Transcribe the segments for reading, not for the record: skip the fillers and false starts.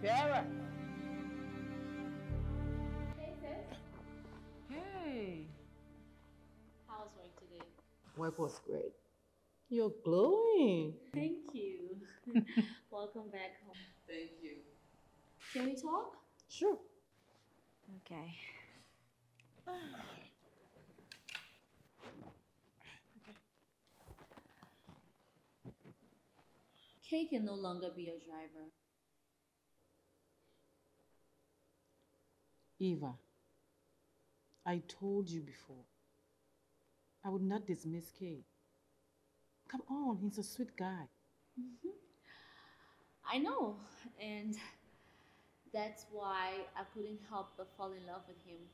Kiara. Hey, sis. Hey. How was work today? Work was great. You're glowing. Thank you. Welcome back home. Thank you. Can we talk? Sure. Okay. Kay can no longer be your driver. Eva, I told you before. I would not dismiss Kay. Come on, he's a sweet guy. I know, and that's why I couldn't help but fall in love with him.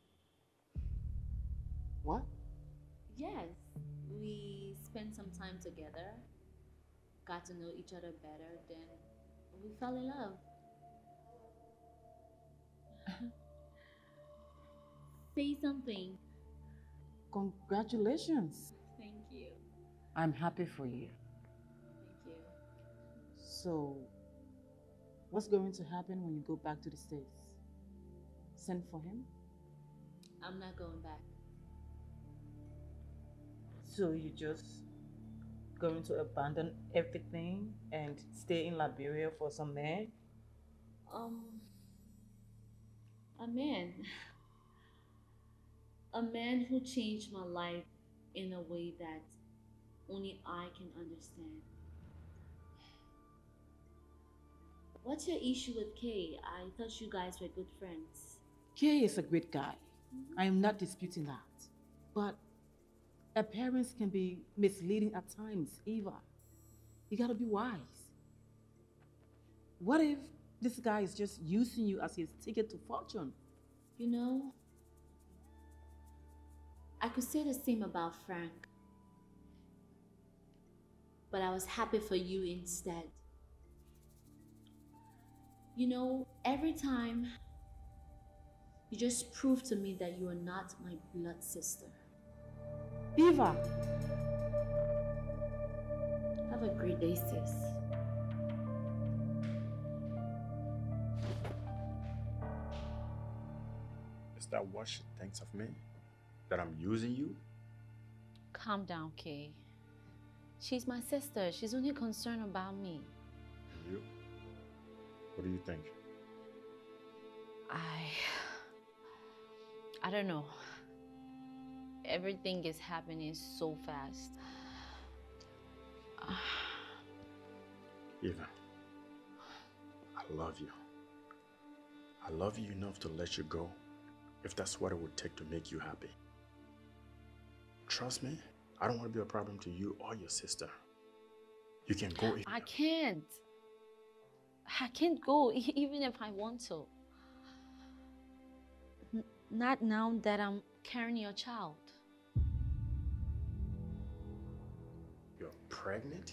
What? Yes, we spent some time together, got to know each other better, then we fell in love. Say something. Congratulations. Thank you. I'm happy for you. Thank you. So, what's going to happen when you go back to the States? Send for him? I'm not going back. So you just going to abandon everything and stay in Liberia for some man? Um, a man. A man who changed my life in a way that only I can understand. What's your issue with Kay? I thought you guys were good friends. Kay is a great guy. I am not disputing that. But appearance can be misleading at times, Eva. You gotta be wise. What if this guy is just using you as his ticket to fortune? You know, I could say the same about Frank. But I was happy for you instead. You know, every time you just prove to me that you are not my blood sister. Eva! Have a great day, sis. Is that what she thinks of me? That I'm using you? Calm down, Kay. She's my sister. She's only concerned about me. And you? What do you think? I don't know. Everything is happening so fast. Eva, I love you. I love you enough to let you go if that's what it would take to make you happy. Trust me, I don't want to be a problem to you or your sister. You can go if I can't. I can't go even if I want to. Not now that I'm carrying your child. you're pregnant.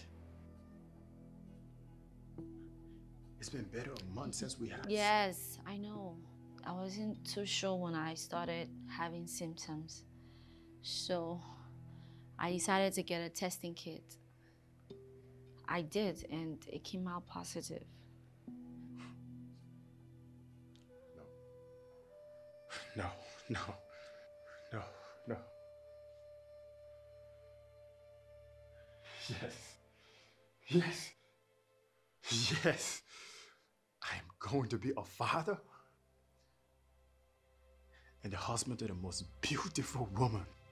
It's been better a month since we had. Yes, I know. I wasn't too sure when I started having symptoms. So I decided to get a testing kit. I did, and it came out positive. No, no, no, no. Yes, yes, yes. I am going to be a father and the husband to the most beautiful woman